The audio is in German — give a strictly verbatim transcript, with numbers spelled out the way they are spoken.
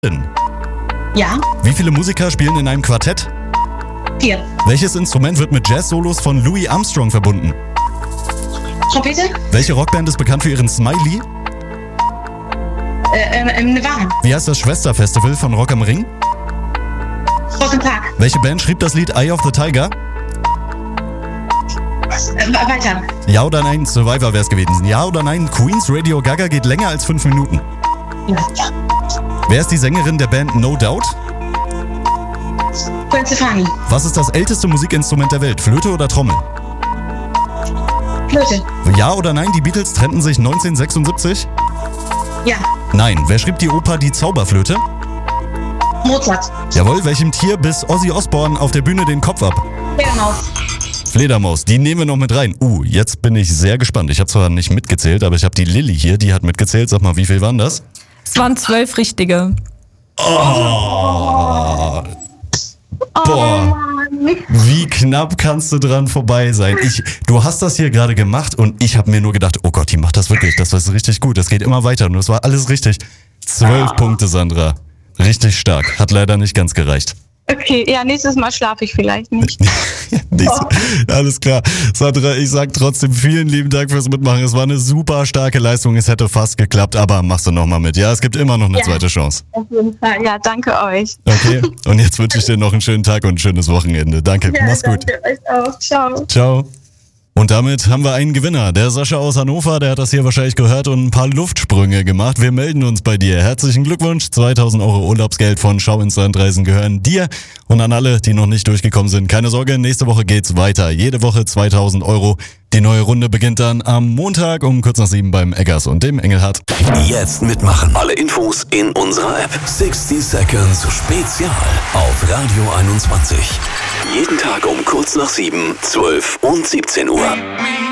Ja. Wie viele Musiker spielen in einem Quartett? Vier. Welches Instrument wird mit Jazz-Solos von Louis Armstrong verbunden? Trompete. Welche Rockband ist bekannt für ihren Smiley? Äh, äh, Nirvana. Wie heißt das Schwesterfestival von Rock am Ring? Rock im Park. Welche Band schrieb das Lied Eye of the Tiger? Äh, weiter. Ja oder nein, Survivor wär's gewesen. Ja oder nein, Queens Radio Gaga geht länger als fünf Minuten. Ja. Wer ist die Sängerin der Band No Doubt? Gwen Stefani. Was ist das älteste Musikinstrument der Welt? Flöte oder Trommel? Flöte. Ja oder nein, die Beatles trennten sich neunzehnhundertsechsundsiebzig? Ja. Nein. Wer schrieb die Oper Die Zauberflöte? Mozart. Jawohl. Welchem Tier biss Ozzy Osbourne auf der Bühne den Kopf ab? Fledermaus. Fledermaus, die nehmen wir noch mit rein. Uh, jetzt bin ich sehr gespannt. Ich habe zwar nicht mitgezählt, aber ich habe die Lilly hier, die hat mitgezählt. Sag mal, wie viel waren das? Es waren zwölf richtige. Oh. Boah, wie knapp kannst du dran vorbei sein? Ich, du hast das hier gerade gemacht und ich habe mir nur gedacht, oh Gott, die macht das wirklich, das ist richtig gut, das geht immer weiter und das war alles richtig. Zwölf Punkte, Sandra. Richtig stark, hat leider nicht ganz gereicht. Okay, ja, nächstes Mal schlafe ich vielleicht nicht. Nächste, alles klar. Sandra, ich sag trotzdem vielen lieben Dank fürs Mitmachen. Es war eine super starke Leistung, es hätte fast geklappt, aber machst du nochmal mit. Ja, es gibt immer noch eine Ja. zweite Chance. Auf jeden Fall. Ja, danke euch. Okay, und jetzt wünsche ich dir noch einen schönen Tag und ein schönes Wochenende. Danke, Ja, mach's gut. danke euch auch. Ciao. Ciao. Und damit haben wir einen Gewinner. Der Sascha aus Hannover, der hat das hier wahrscheinlich gehört und ein paar Luftsprünge gemacht. Wir melden uns bei dir. Herzlichen Glückwunsch. zweitausend Euro Urlaubsgeld von Schau ins Landreisen gehören dir. Und an alle, die noch nicht durchgekommen sind, keine Sorge, nächste Woche geht's weiter. Jede Woche zweitausend Euro. Die neue Runde beginnt dann am Montag um kurz nach sieben beim Eggers und dem Engelhardt. Jetzt mitmachen. Alle Infos in unserer App. sechzig Seconds Spezial auf Radio einundzwanzig. Jeden Tag um kurz nach sieben, zwölf und siebzehn Uhr.